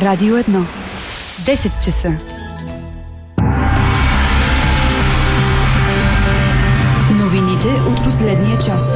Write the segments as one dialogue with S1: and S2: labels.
S1: Радио 1. 10 часа. Новините от последния час.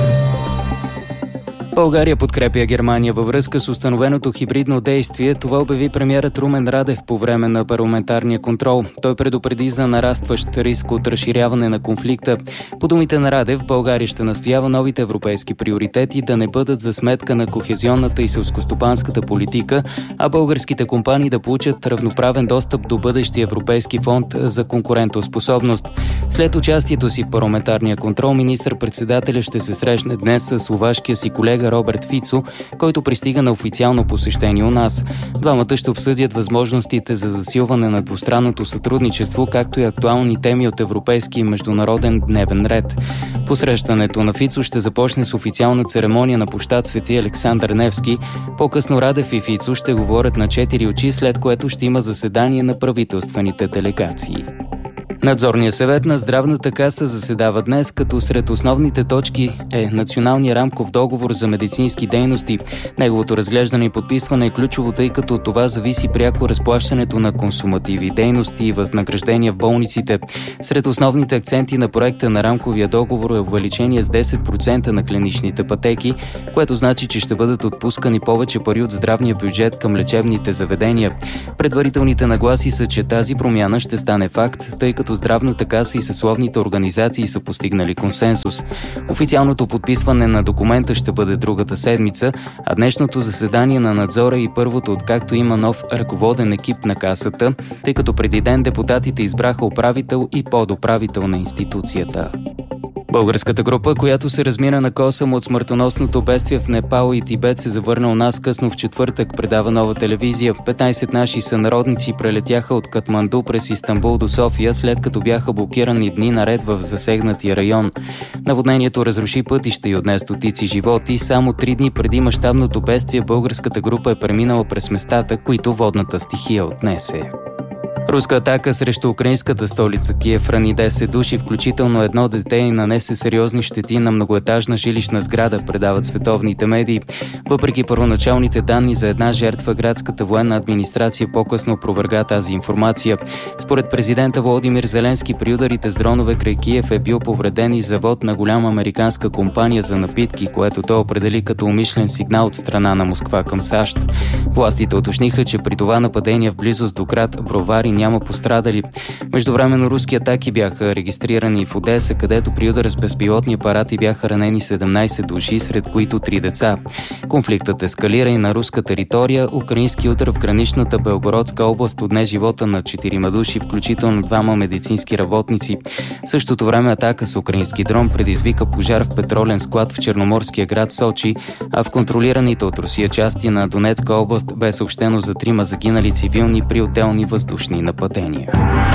S2: България подкрепя Германия във връзка с установеното хибридно действие. Това обяви премиерът Румен Радев по време на парламентарния контрол. Той предупреди за нарастващ риск от разширяване на конфликта. По думите на Радев, България ще настоява новите европейски приоритети да не бъдат за сметка на кохезионната и селскостопанската политика, а българските компании да получат равноправен достъп до бъдещия Европейски фонд за конкурентоспособност. След участието си в парламентарния контрол, министър-председателя ще се срещне днес с словашкия си колега Роберт Фицо, който пристига на официално посещение у нас. Двамата ще обсъдят възможностите за засилване на двустранното сътрудничество, както и актуални теми от европейски и международен дневен ред. Посрещането на Фицо ще започне с официална церемония на площад Свети Александър Невски. По-късно Радев и Фицо ще говорят на 4 очи, след което ще има заседание на правителствените делегации. Надзорният съвет на Здравната каса заседава днес, като сред основните точки е Националния рамков договор за медицински дейности. Неговото разглеждане и подписване е ключово, тъй като това зависи пряко разплащането на консумативи, дейности и възнаграждения в болниците. Сред основните акценти на проекта на рамковия договор е увеличение с 10% на клиничните пътеки, което значи, че ще бъдат отпускани повече пари от здравния бюджет към лечебните заведения. Предварителните нагласи са, че тази промяна ще стане факт, тъй като Здравната каса и съсловните организации са постигнали консенсус. Официалното подписване на документа ще бъде другата седмица, а днешното заседание на надзора и първото, откакто има нов ръководен екип на касата, тъй като преди ден депутатите избраха управител и подуправител на институцията. Българската група, която се размина на косъм от смъртоносното бедствие в Непал и Тибет, се завърна у нас късно в четвъртък, предава Нова телевизия. 15 наши сънародници прелетяха от Катманду през Истанбул до София, след като бяха блокирани дни наред в засегнатия район. Наводнението разруши пътища и отне стотици животи. Само 3 дни преди мащабното бедствие българската група е преминала през местата, които водната стихия отнесе. Руска атака срещу украинската столица Киев рани 10 души, включително едно дете, и нанесе сериозни щети на многоетажна жилищна сграда, предават световните медии. Въпреки първоначалните данни за една жертва, градската военна администрация по-късно опроверга тази информация. Според президента Володимир Зеленски, при ударите с дронове край Киев е бил повреден и завод на голяма американска компания за напитки, което той определи като умишлен сигнал от страна на Москва към САЩ. Властите уточниха, че при това нападение в близост до град Бровари няма пострадали. Междувременно руски атаки бяха регистрирани в Одеса, където при удар с безпилотни апарати бяха ранени 17 души, сред които 3 деца. Конфликтът ескалира и на руска територия. Украински удар в граничната Белгородска област отне живота на 4 души, включително 2 медицински работници. В същото време атака с украински дрон предизвика пожар в петролен склад в черноморския град Сочи, а в контролираните от Русия части на Донецка област бе съобщено за 3 загинали цивилни при отделни въздушни нападения.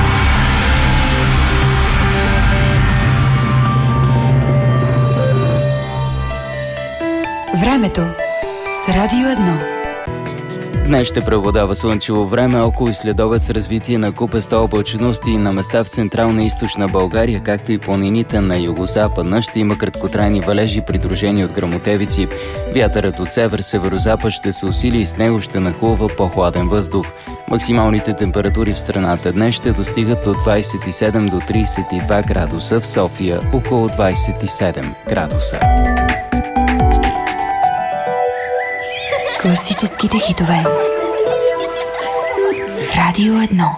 S1: Времето с Радио 1.
S2: Днес ще преобладава слънчево време, около и следобед с развитие на купеста облачност и на места в централна и източна България, както и планините на югозападна. Ще има краткотрайни валежи, придружени от гръмотевици. Вятърът от север-северозапад ще се усили и с него ще нахлува по-хладен въздух. Максималните температури в страната днес ще достигат от 27 до 32 градуса, в София около 27 градуса.
S1: Класическите хитове. Радио 1.